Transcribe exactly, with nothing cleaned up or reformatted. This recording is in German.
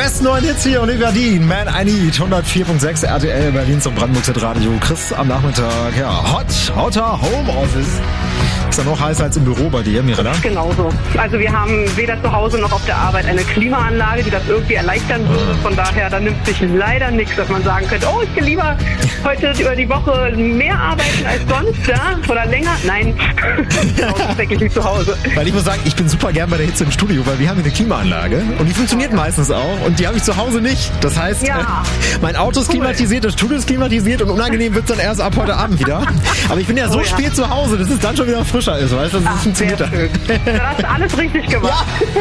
besten neuen Hits hier, Olivia Dean, Man I Need, hundertvier Komma sechs R T L Berlin zum Brandenburgs Radio. Chris am Nachmittag, ja, hot, hotter Homeoffice. Ist ja noch heißer als im Büro bei dir, Mirella? Genauso. Also wir haben weder zu Hause noch auf der Arbeit eine Klimaanlage, die das irgendwie erleichtern würde. Von daher, da nimmt sich leider nichts, dass man sagen könnte, oh, ich will lieber heute über die Woche mehr arbeiten als sonst, ja? Oder länger. Nein, tatsächlich nicht zu Hause. Weil ich muss sagen, ich bin super gern bei der Hitze im Studio, weil wir haben hier eine Klimaanlage und die funktioniert oh, ja. meistens auch und die habe ich zu Hause nicht. Das heißt, ja. äh, mein Auto ist cool. klimatisiert, das Studio ist klimatisiert und unangenehm wird es dann erst ab heute Abend wieder. Aber ich bin ja so oh, ja. spät zu Hause, dass es dann schon wieder frischer ist, weißt du? Das Ach, funktioniert dann. Du hast alles richtig gemacht. Ja.